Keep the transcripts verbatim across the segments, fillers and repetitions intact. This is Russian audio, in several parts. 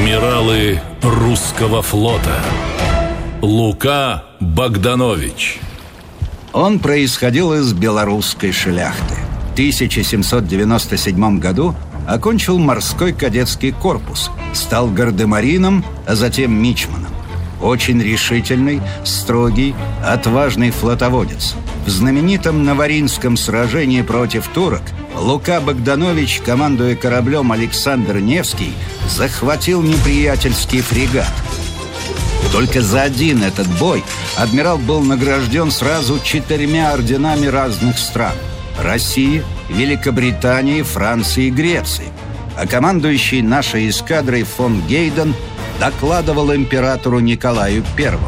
Адмиралы русского флота. Лука Богданович. Он происходил из белорусской шляхты. В тысяча семьсот девяносто седьмом году окончил морской кадетский корпус, стал гардемарином, а затем мичманом. Очень решительный, строгий, отважный флотоводец. В знаменитом Наваринском сражении против турок Лука Богданович, командуя кораблем «Александр Невский», захватил неприятельский фрегат. Только за один этот бой адмирал был награжден сразу четырьмя орденами разных стран – России, Великобритании, Франции и Греции. А командующий нашей эскадрой фон Гейден докладывал императору Николаю Первому.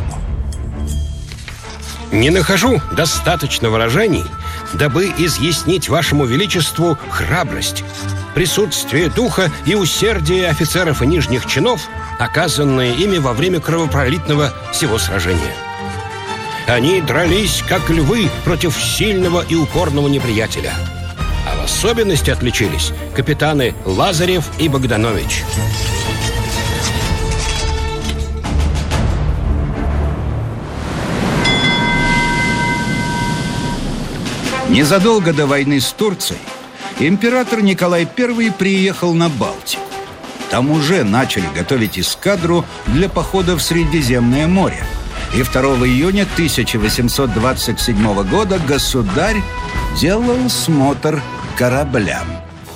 Не нахожу достаточно выражений, дабы изъяснить вашему величеству храбрость, присутствие духа и усердие офицеров и нижних чинов, оказанные ими во время кровопролитного сего сражения. Они дрались, как львы, против сильного и упорного неприятеля. А в особенности отличились капитаны Лазарев и Богданович. Незадолго до войны с Турцией император Николай Первый приехал на Балтику. Там уже начали готовить эскадру для похода в Средиземное море. И второго июня тысяча восемьсот двадцать седьмого года государь делал смотр кораблям.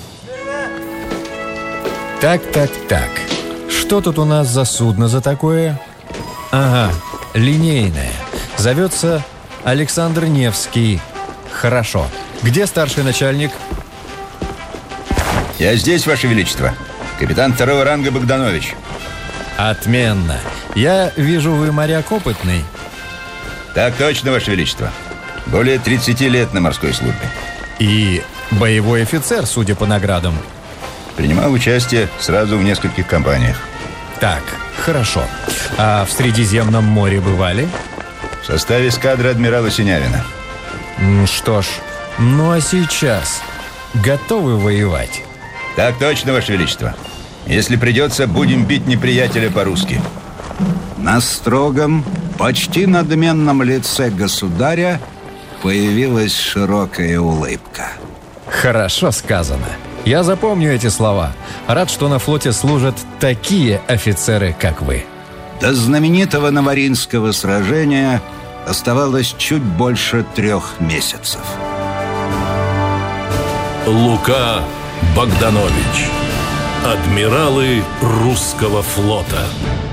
Так, так, так. Что тут у нас за судно за такое? Ага, линейное. Зовется Александр Невский. Хорошо. Где старший начальник? Я здесь, Ваше Величество. Капитан второго ранга Богданович. Отменно. Я вижу, вы моряк опытный. Так точно, Ваше Величество. Более тридцати лет на морской службе. И боевой офицер, судя по наградам. Принимал участие сразу в нескольких кампаниях. Так, хорошо. А в Средиземном море бывали? В составе эскадры адмирала Синявина. Ну что ж, ну а сейчас готовы воевать? Так точно, Ваше Величество. Если придется, будем бить неприятеля по-русски. На строгом, почти надменном лице государя появилась широкая улыбка. Хорошо сказано. Я запомню эти слова. Рад, что на флоте служат такие офицеры, как вы. До знаменитого Наваринского сражения оставалось чуть больше трех месяцев. Лука Богданович. Адмиралы русского флота.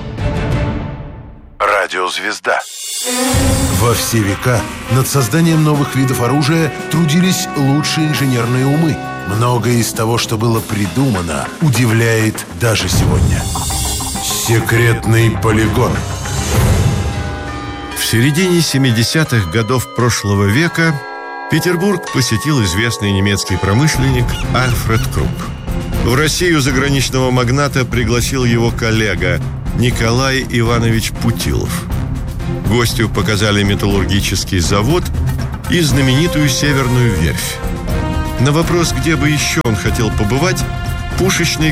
Радиозвезда. Во все века над созданием новых видов оружия трудились лучшие инженерные умы. Многое из того, что было придумано, удивляет даже сегодня. Секретный полигон. В середине семидесятых годов прошлого века Петербург посетил известный немецкий промышленник Альфред Крупп. В Россию заграничного магната пригласил его коллега Николай Иванович Путилов. Гостю показали металлургический завод и знаменитую Северную верфь. На вопрос, где бы еще он хотел побывать, пушечный